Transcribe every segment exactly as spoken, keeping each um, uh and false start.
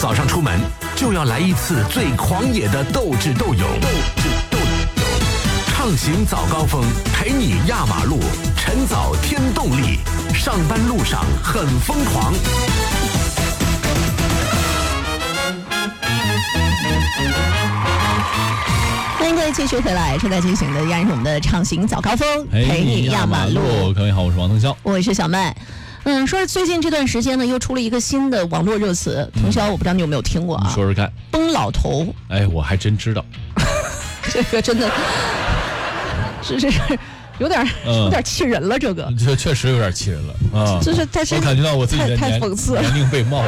早上出门就要来一次最狂野的斗智斗勇，斗智斗勇，畅行早高峰，陪你压马路，晨早添动力，上班路上很疯狂。 欢迎各位继续回来，正在进行的依然是我们的畅行早高峰，陪你压马路。 各位好，我是王腾霄， 我是小麦。嗯，说最近这段时间呢，又出了一个新的网络热词，腾霄，我不知道你有没有听过啊？ 你说说看。 崩老头。 哎，我还真知道。 这个真的，是是是，有点有点气人了。这个这确实有点气人了啊！ 就是但是我感觉到我自己的太讽刺了， 年龄被冒犯。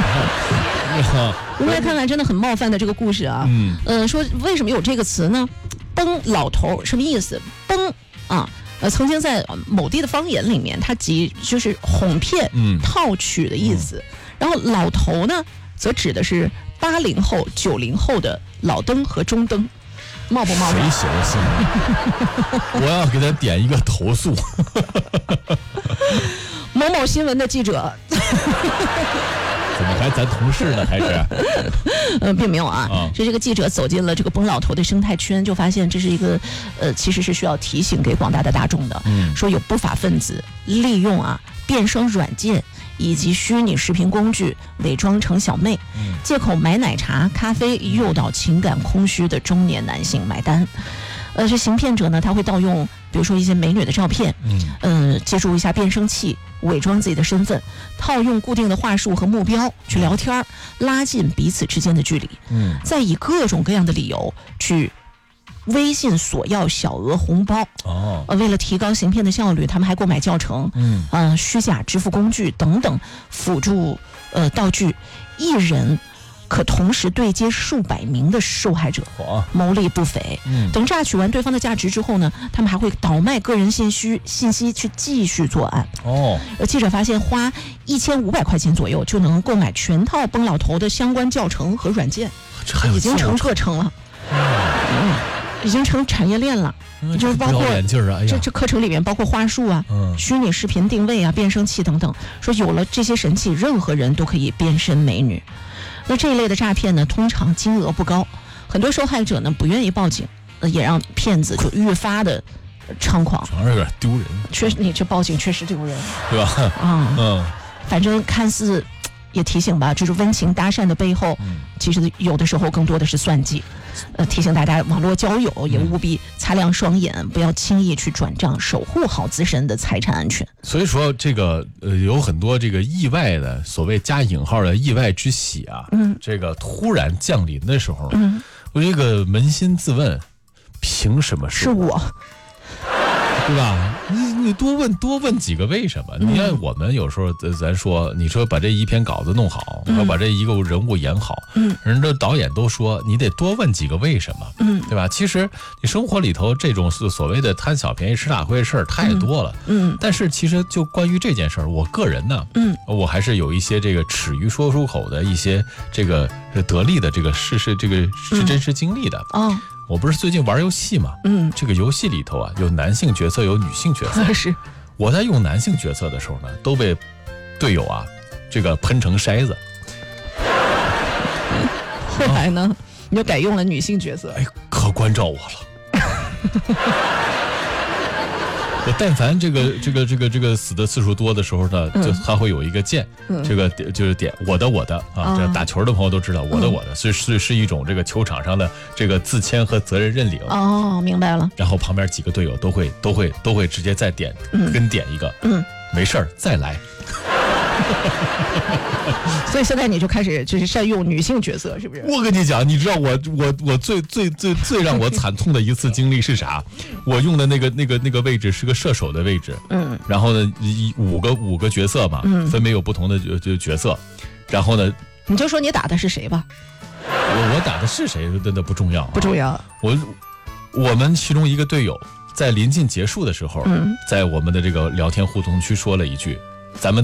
我来看看，真的很冒犯的这个故事啊。嗯，呃，说为什么有这个词呢？崩老头什么意思？崩啊。呃，曾经在某地的方言里面，它即就是哄骗、嗯、套取的意思。嗯、然后老头呢，则指的是八零后、九零后的老登和中登，冒不冒？ 谁写的信？我要给他点一个投诉。 某某新闻的记者。 怎么还咱同事呢？还是？ 呃，并没有啊。嗯、是这个记者走进了这个崩老头的生态圈，就发现这是一个，呃，其实是需要提醒给广大的大众的。嗯，说有不法分子利用啊变声软件以及虚拟视频工具，伪装成小妹，嗯、借口买奶茶、咖啡，诱导情感空虚的中年男性买单。呃，这行骗者呢，他会盗用，比如说一些美女的照片，嗯，呃，借助一下变声器，伪装自己的身份，套用固定的话术和目标去聊天，拉近彼此之间的距离，嗯，再以各种各样的理由去微信索要小额红包，哦，呃，为了提高行骗的效率，他们还购买教程，嗯，呃，虚假支付工具等等辅助呃道具，一人可同时对接数百名的受害者，牟利不菲。嗯，等榨取完对方的价值之后呢，他们还会倒卖个人信息信息去继续作案。哦，而记者发现，花一千五百块钱左右就能购买全套崩老头的相关教程和软件， 这还有已经成课程了，嗯，已经成产业链了。嗯、就是包括、啊哎、这这课程里面包括话术啊、嗯、虚拟视频定位啊、变声器等等。说有了这些神器，任何人都可以变身美女。那这一类的诈骗呢，通常金额不高，很多受害者呢不愿意报警，呃、也让骗子就愈发的猖狂。 反而有点丢人。 确实，你这报警确实丢人， 对吧？啊，嗯， 反正看似也提醒吧，就是温情搭讪的背后，嗯、其实有的时候更多的是算计。呃，提醒大家，网络交友也务必擦亮双眼，嗯、不要轻易去转账，守护好自身的财产安全。 所以说，这个呃，有很多这个意外的所谓加引号的意外之喜啊，嗯，这个突然降临的时候，嗯，我这个扪心自问，凭什么是我？ 对吧？你你多问多问几个为什么？嗯、你看我们有时候咱说，你说把这一篇稿子弄好，嗯、要把这一个人物演好，嗯，人家导演都说你得多问几个为什么，嗯，对吧？其实你生活里头这种所谓的贪小便宜吃大亏的事儿太多了，嗯，嗯但是其实就关于这件事儿，我个人呢，嗯，我还是有一些这个耻于说出口的一些这个得力的这个事实，这个是真实经历的，哦。我不是最近玩游戏嘛，嗯，这个游戏里头啊有男性角色有女性角色， 是。 我在用男性角色的时候呢，都被队友啊这个喷成筛子。 后来呢，啊、你就改用了女性角色， 哎，可关照我了。我但凡这个这个这个这个死的次数多的时候呢，就它会有一个键，嗯、这个就是点我的我的啊，这打球的朋友都知道，我的我的是是是一种这个球场上的这个自谦和责任认领。 哦，明白了。 然后旁边几个队友都会都会都会直接再点，嗯、跟点一个，嗯，没事儿再来。 所以现在你就开始就是善用女性角色，是不是？ 我跟你讲，你知道我我我最最最最让我惨痛的一次经历是啥？我用的那个那个那个位置是个射手的位置，嗯，然后呢，一五个五个角色嘛，嗯，分别有不同的就角色，然后呢， 你就说你打的是谁吧。 我我打的是谁真的不重要、啊， 不重要。 我我们其中一个队友在临近结束的时候，嗯，在我们的这个聊天互动区说了一句，咱们。